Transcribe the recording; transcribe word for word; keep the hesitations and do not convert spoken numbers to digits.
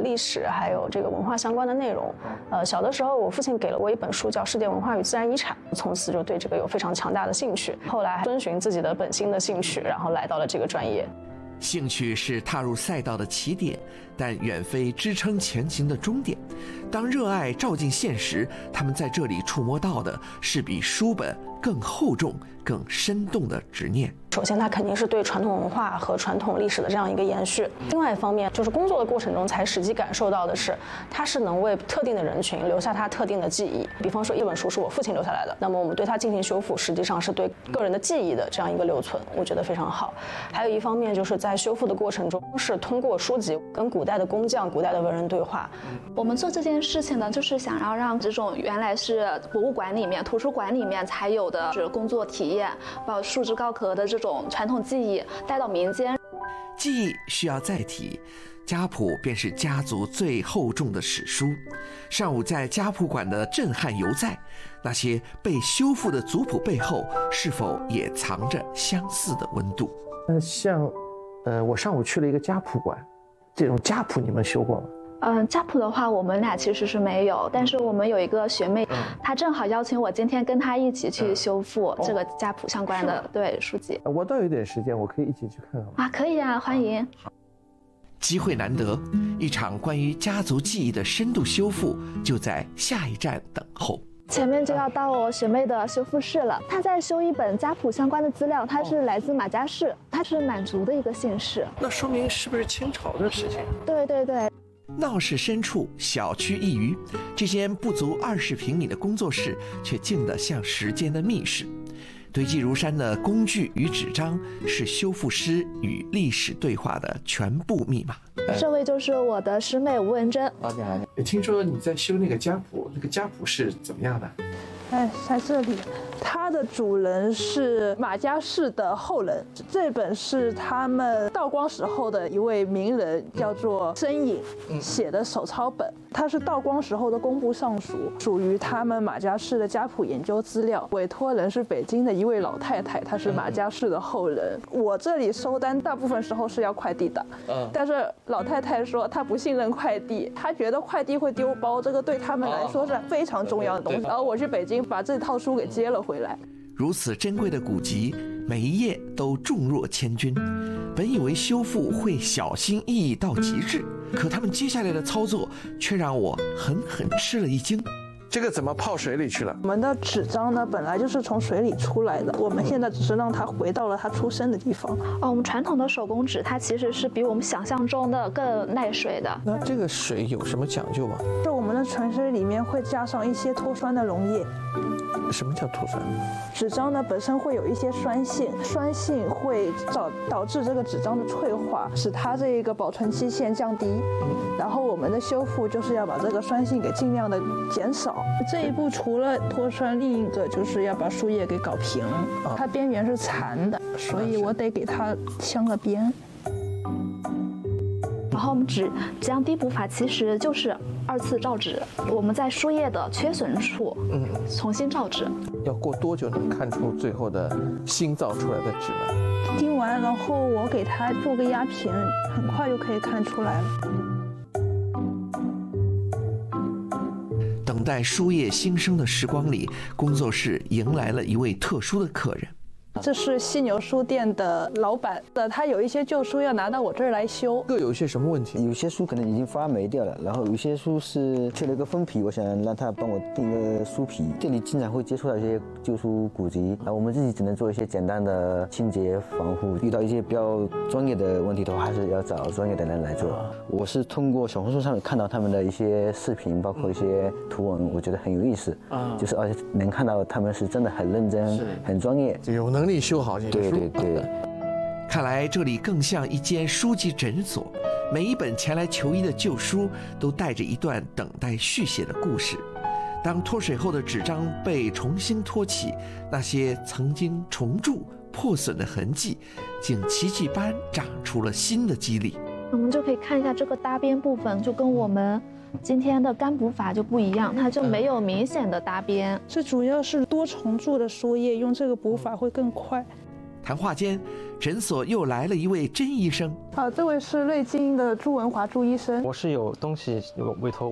历史还有这个文化相关的内容。呃，小的时候我父亲给了我一本书叫《世界文化与自然遗产》，从此就对这个有非常强大的兴趣。后来遵循自己的本心的兴趣，然后来到了这个专业。 兴趣是踏入赛道的起点，但远非支撑前行的终点。当热爱照进现实，他们在这里触摸到的是比书本更厚重、更生动的执念。 首先，它肯定是对传统文化和传统历史的这样一个延续。另外一方面，就是工作的过程中才实际感受到的是，它是能为特定的人群留下它特定的记忆。比方说，一本书是我父亲留下来的，那么我们对它进行修复，实际上是对个人的记忆的这样一个留存，我觉得非常好。还有一方面，就是在修复的过程中，是通过书籍跟古代的工匠、古代的文人对话。 我们做这件事情呢，就是想要让这种原来是博物馆里面、图书馆里面才有的是工作体验，包括束之高阁的这种传统技艺带到民间。 记忆需要载体，家谱便是家族最厚重的史书。上午在家谱馆的震撼犹在，那些被修复的族谱背后，是否也藏着相似的温度？ 呃，像，呃，我上午去了一个家谱馆，这种家谱你们修过吗？ 嗯，家谱的话，我们俩其实是没有，但是我们有一个学妹，嗯、她正好邀请我今天跟她一起去修复这个家谱相关的、嗯、对书籍。 我倒有点时间，我可以一起去看看啊，可以啊，欢迎。 机会难得，一场关于家族记忆的深度修复就在下一站等候。 前面就要到我学妹的修复室了，她在修一本家谱相关的资料，它是来自马家氏，它是满族的一个姓氏。 那说明是不是清朝的事情？ 对对对。 闹市深处，小区一隅，这间不足二十平米的工作室，却静得像时间的密室。堆积如山的工具与纸张，是修复师与历史对话的全部密码。 这位就是我的师妹吴文珍。 啊，你好。听说你在修那个家谱，那个家谱是怎么样的？ 哎，在这里，它的主人是马家氏的后人。这本是他们道光时候的一位名人，叫做申隐写的手抄本。它是道光时候的工部尚书，属于他们马家氏的家谱研究资料。委托人是北京的一位老太太，她是马家氏的后人。我这里收单大部分时候是要快递的，但是老太太说她不信任快递，她觉得快递会丢包，这个对他们来说是非常重要的东西。然后我去北京把这套书给接了回来。 如此珍贵的古籍，每一页都重若千钧。本以为修复会小心翼翼到极致，可他们接下来的操作却让我狠狠吃了一惊。 这个怎么泡水里去了？ 我们的纸张呢，本来就是从水里出来的，我们现在只是让它回到了它出生的地方。 哦，我们传统的手工纸，它其实是比我们想象中的更耐水的。 那这个水有什么讲究吗？ 是我们的纯水里面会加上一些脱酸的溶液。 什么叫脱酸？ 纸张呢本身会有一些酸性，酸性会导导致这个纸张的脆化，使它这个保存期限降低。然后我们的修复就是要把这个酸性给尽量的减少。这一步除了脱酸，另一个就是要把树叶给搞平，它边缘是残的，所以我得给它镶个边。 然后我们纸浆滴补法其实就是二次造纸，我们在书页的缺损处，嗯，重新造纸。 要过多久能看出最后的新造出来的纸呢？ 滴完，然后我给它做个压平，很快就可以看出来了。 等待书页新生的时光里，工作室迎来了一位特殊的客人。 这是犀牛书店的老板的，他有一些旧书要拿到我这儿来修。 各有一些什么问题？ 有些书可能已经发霉掉了，然后有些书是缺了一个封皮，我想让他帮我订个书皮。这里经常会接触到一些旧书古籍，然后我们自己只能做一些简单的清洁防护。遇到一些比较专业的问题的话，还是要找专业的人来做。我是通过小红书上面看到他们的一些视频，包括一些图文，我觉得很有意思啊，就是而且能看到他们是真的很认真、很专业， 有能力修好这些书。 对对对。 看来这里更像一间书籍诊所，每一本前来求医的旧书都带着一段等待续写的故事。当脱水后的纸张被重新托起，那些曾经重铸破损的痕迹，竟奇迹般长出了新的肌理。 我们就可以看一下这个搭边部分，就跟我们今天的干补法就不一样，它就没有明显的搭边。 这主要是多重铸的书页，用这个补法会更快。 谈话间，诊所又来了一位甄医生。 啊，这位是瑞金的朱文华朱医生。 我是有东西有委托